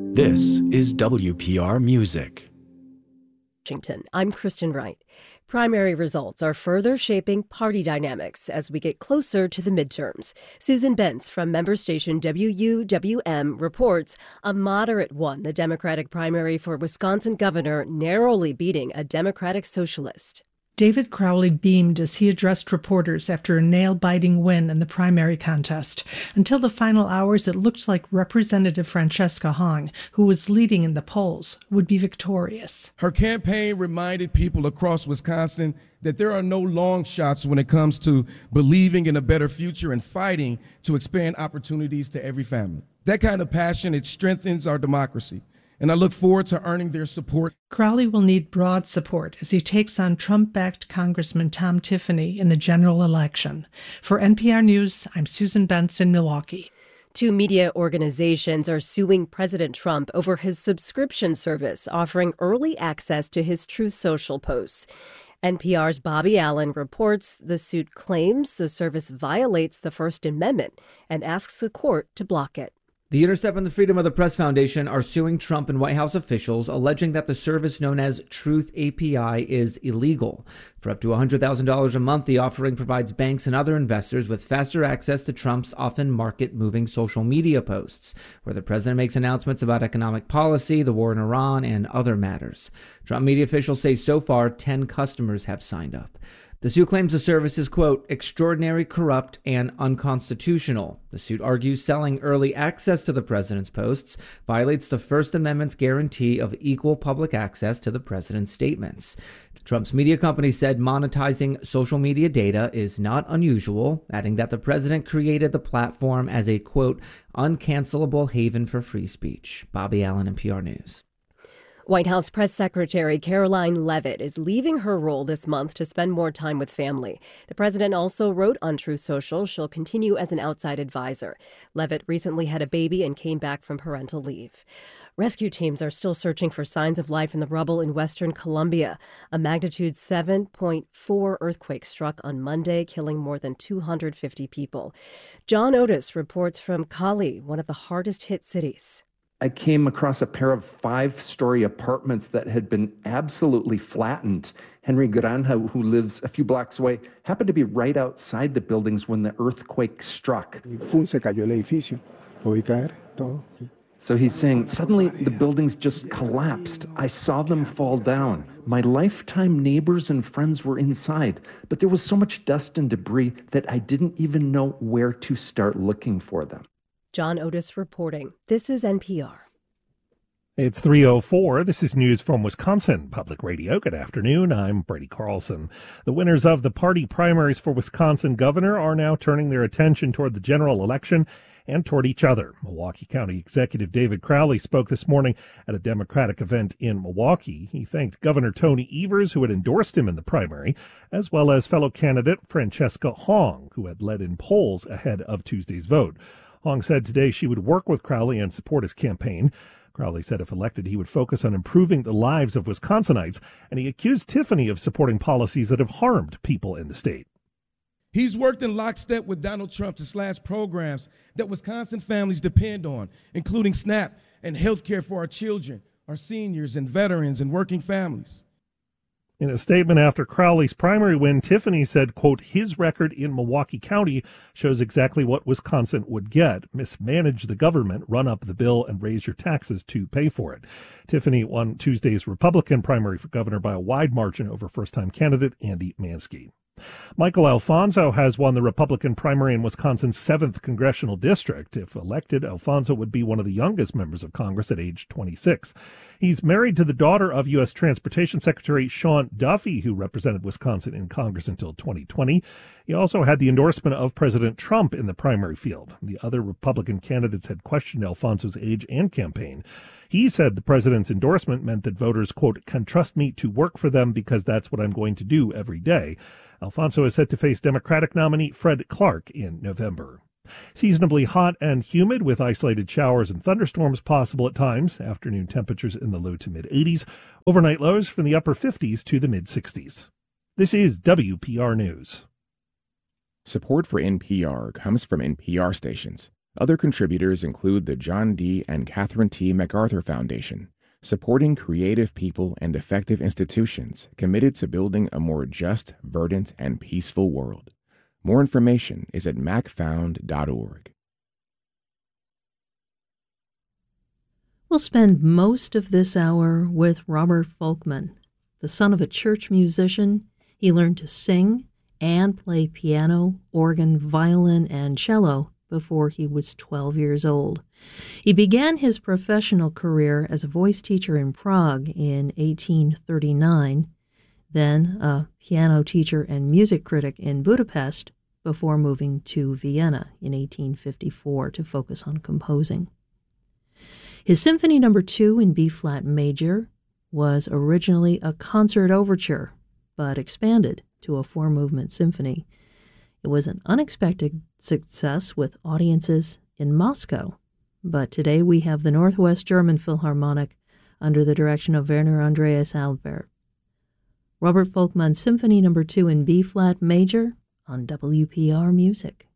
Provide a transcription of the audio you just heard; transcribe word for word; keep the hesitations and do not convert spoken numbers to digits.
This is W P R Music. Washington. I'm Kristen Wright. Primary results are further shaping party dynamics as we get closer to the midterms. Susan Bentz from member station W U W M reports a moderate won the Democratic primary for Wisconsin governor, narrowly beating a Democratic socialist. David Crowley beamed as he addressed reporters after a nail-biting win in the primary contest. Until the final hours, it looked like Representative Francesca Hong, who was leading in the polls, would be victorious. Her campaign reminded people across Wisconsin that there are no long shots when it comes to believing in a better future and fighting to expand opportunities to every family. That kind of passion, it strengthens our democracy. And I look forward to earning their support. Crowley will need broad support as he takes on Trump-backed Congressman Tom Tiffany in the general election. For N P R News, I'm Susan Bentz in Milwaukee. Two media organizations are suing President Trump over his subscription service, offering early access to his Truth Social posts. N P R's Bobby Allen reports the suit claims the service violates the First Amendment and asks the court to block it. The Intercept and the Freedom of the Press Foundation are suing Trump and White House officials, alleging that the service known as Truth A P I is illegal. For up to one hundred thousand dollars a month, the offering provides banks and other investors with faster access to Trump's often market-moving social media posts, where the president makes announcements about economic policy, the war in Iran, and other matters. Trump media officials say so far ten customers have signed up. The suit claims the service is, quote, extraordinary, corrupt, and unconstitutional. The suit argues selling early access to the president's posts violates the First Amendment's guarantee of equal public access to the president's statements. Trump's media company said monetizing social media data is not unusual, adding that the president created the platform as a, quote, uncancelable haven for free speech. Bobby Allen, N P R News. White House Press Secretary Caroline Leavitt is leaving her role this month to spend more time with family. The president also wrote on Truth Social she'll continue as an outside advisor. Leavitt recently had a baby and came back from parental leave. Rescue teams are still searching for signs of life in the rubble in western Colombia. A magnitude seven point four earthquake struck on Monday, killing more than two hundred fifty people. John Otis reports from Cali, one of the hardest hit cities. I came across a pair of five-story apartments that had been absolutely flattened. Henry Granja, who lives a few blocks away, happened to be right outside the buildings when the earthquake struck. So he's saying, suddenly the buildings just collapsed. I saw them fall down. My lifetime neighbors and friends were inside, but there was so much dust and debris that I didn't even know where to start looking for them. John Otis reporting. This is N P R. It's three oh four. This is news from Wisconsin Public Radio. Good afternoon. I'm Brady Carlson. The winners of the party primaries for Wisconsin governor are now turning their attention toward the general election and toward each other. Milwaukee County Executive David Crowley spoke this morning at a Democratic event in Milwaukee. He thanked Governor Tony Evers, who had endorsed him in the primary, as well as fellow candidate Francesca Hong, who had led in polls ahead of Tuesday's vote. Hong said today she would work with Crowley and support his campaign. Crowley said if elected, he would focus on improving the lives of Wisconsinites, and he accused Tiffany of supporting policies that have harmed people in the state. He's worked in lockstep with Donald Trump to slash programs that Wisconsin families depend on, including SNAP and health care for our children, our seniors and veterans and working families. In a statement after Crowley's primary win, Tiffany said, quote, his record in Milwaukee County shows exactly what Wisconsin would get. Mismanage the government, run up the bill, and raise your taxes to pay for it. Tiffany won Tuesday's Republican primary for governor by a wide margin over first-time candidate Andy Mansky. Michael Alfonso has won the Republican primary in Wisconsin's seventh congressional district. If elected, Alfonso would be one of the youngest members of Congress at age twenty-six. He's married to the daughter of U S Transportation Secretary Sean Duffy, who represented Wisconsin in Congress until twenty twenty. He also had the endorsement of President Trump in the primary field. The other Republican candidates had questioned Alfonso's age and campaign. He said the president's endorsement meant that voters, quote, can trust me to work for them because that's what I'm going to do every day. Alfonso is set to face Democratic nominee Fred Clark in November. Seasonably hot and humid with isolated showers and thunderstorms possible at times. Afternoon temperatures in the low to mid eighties. Overnight lows from the upper fifties to the mid sixties. This is W P R News. Support for N P R comes from N P R stations. Other contributors include the John D. and Catherine T. MacArthur Foundation, supporting creative people and effective institutions committed to building a more just, verdant, and peaceful world. More information is at mac found dot org. We'll spend most of this hour with Robert Folkman. The son of a church musician, he learned to sing and play piano, organ, violin, and cello before he was twelve years old. He began his professional career as a voice teacher in Prague in eighteen thirty-nine, then a piano teacher and music critic in Budapest before moving to Vienna in eighteen fifty-four to focus on composing. His Symphony Number Two in B-flat major was originally a concert overture, but expanded to a four-movement symphony. It was an unexpected success with audiences in Moscow, but today we have the Northwest German Philharmonic under the direction of Werner Andreas Albert. Robert Folkman's Symphony Number Two in B-flat major on W P R Music.